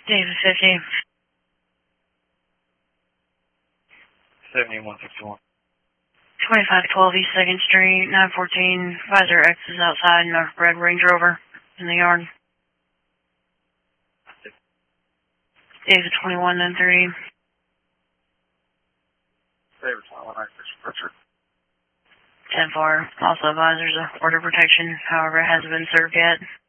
David 50. 7161. 2512 East 2nd Street, 914. Visor X is outside in a red Range Rover in the yard. David 2193. David 2193. 10-4. Also, visors of order protection, however, it hasn't been served yet.